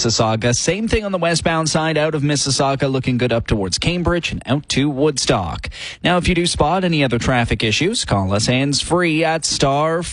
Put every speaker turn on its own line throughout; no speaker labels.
Mississauga. Same thing on the westbound side out of Mississauga, looking good up towards Cambridge and out to Woodstock. Now, if you do spot any other traffic issues, call us hands-free at star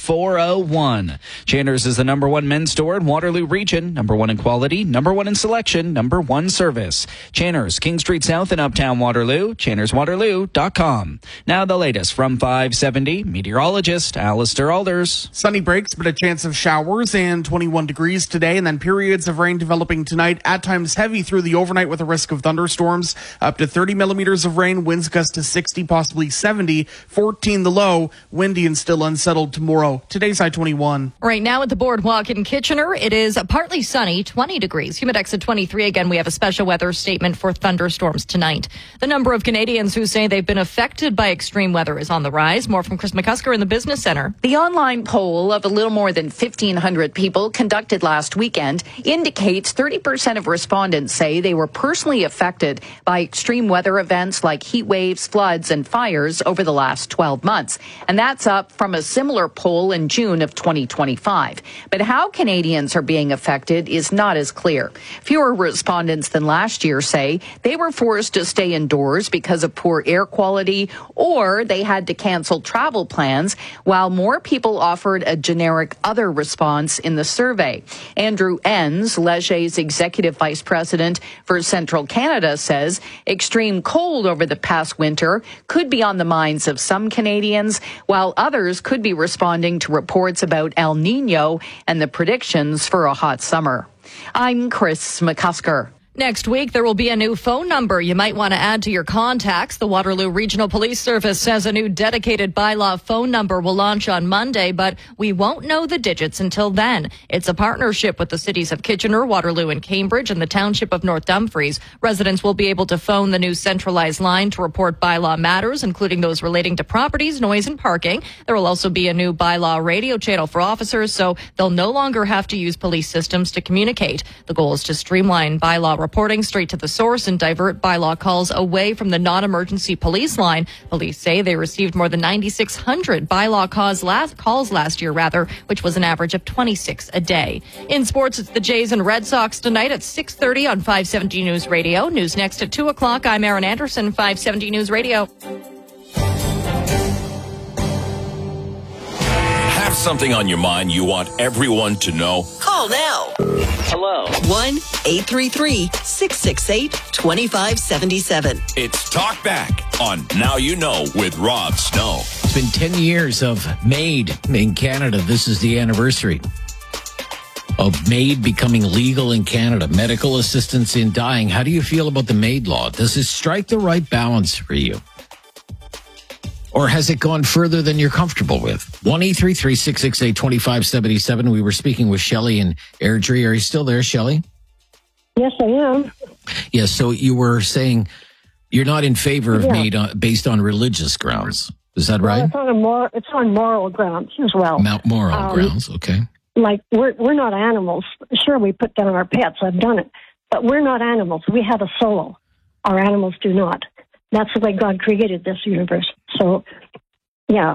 401. Chandler's is the #1 men's store in Waterloo Region, #1 in quality, #1 in selection, #1 service. Chandler's, King Street South in Uptown Waterloo, channerswaterloo.com. Now the latest from 570, meteorologist Alistair Alders.
Sunny breaks, but a chance of showers and 21 degrees today, and then periods of rain developing tonight, at times heavy through the overnight with a risk of thunderstorms, up to 30 millimeters of rain, winds gust to 60, possibly 70, 14 the low, windy and still unsettled tomorrow. Today's high 21.
Right now at the Boardwalk in Kitchener, it is partly sunny, 20 degrees, humidex at 23. Again, we have a special weather statement for thunderstorms tonight. The number of Canadians who say they've been affected by extreme weather is on the rise. More from Chris McCusker in the Business Center.
The online poll of a little more than 1,500 people conducted last weekend indicates 30% of respondents say they were personally affected by extreme weather events like heat waves, floods, and fires over the last 12 months. And that's up from a similar poll in June of 2025. But how Canadians are being affected is not as clear. Fewer respondents than last year say they were forced to stay indoors because of poor air quality, or they had to cancel travel plans, while more people offered a generic other response in the survey. Andrew Enns, Leger's executive vice president for Central Canada, says extreme cold over the past winter could be on the minds of some Canadians, while others could be responding to reports about El Nino and the predictions for a hot summer. I'm Chris McCusker.
Next week, there will be a new phone number you might want to add to your contacts. The Waterloo Regional Police Service says a new dedicated bylaw phone number will launch on Monday, but we won't know the digits until then. It's a partnership with the cities of Kitchener, Waterloo, and Cambridge, and the township of North Dumfries. Residents will be able to phone the new centralized line to report bylaw matters, including those relating to properties, noise, and parking. There will also be a new bylaw radio channel for officers, so they'll no longer have to use police systems to communicate. The goal is to streamline bylaw reporting straight to the source and divert bylaw calls away from the non-emergency police line. Police say they received more than 9,600 bylaw calls last year, which was an average of 26 a day. In sports, it's the Jays and Red Sox tonight at 6:30 on 570 News Radio. News next at 2 o'clock. I'm Erin Anderson, 570 News Radio.
Have something on your mind you want everyone to know?
Call now.
Hello.
1-833-668-2577.
It's Talk Back on Now You Know with Rob Snow.
It's been 10 years of MAID in Canada. This is the anniversary of MAID becoming legal in Canada. Medical assistance in dying. How do you feel about the MAID law? Does it strike the right balance for you? Or has it gone further than you're comfortable with? 1-833-668-2577. We were speaking with Shelley in Airdrie. Are you still there, Shelley?
Yes, I am.
Yes, so you were saying you're not in favor of MAID based on religious grounds. Is that right?
Well, it's on moral grounds as well.
Moral grounds, okay.
Like, we're not animals. Sure, we put down our pets. I've done it. But we're not animals. We have a soul. Our animals do not. That's the way God created this universe. So, yeah,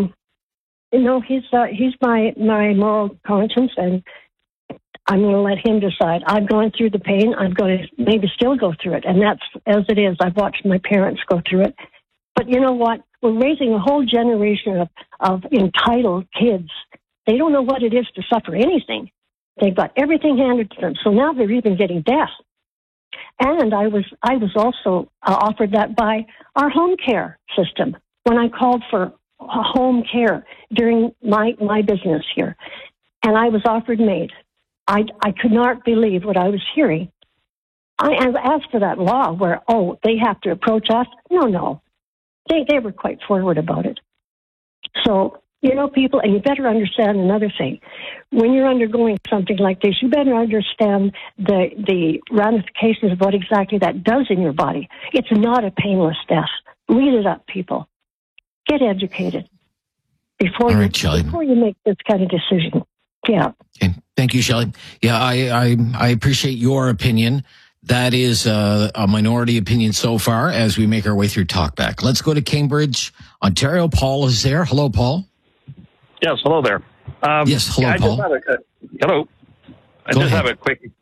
he's my moral conscience, and I'm going to let him decide. I've gone through the pain. I'm going to maybe still go through it, and that's as it is. I've watched my parents go through it. But you know what? We're raising a whole generation of entitled kids. They don't know what it is to suffer anything. They've got everything handed to them. So now they're even getting death. And I was also offered that by our home care system when I called for home care during my business here. And I was offered MAID. I could not believe what I was hearing. I asked for that law where, they have to approach us. No. They were quite forward about it. So, people, and you better understand another thing. When you're undergoing something like this, you better understand the ramifications of what exactly that does in your body. It's not a painless death. Read it up, people. Get educated before you make this kind of decision. Yeah.
Okay. Thank you, Shelley. Yeah, I appreciate your opinion. That is a minority opinion so far as we make our way through Talkback. Let's go to Cambridge, Ontario. Paul is there. Hello, Paul.
Yes, hello there.
Yes, hello, Paul.
Hello. I just have a quick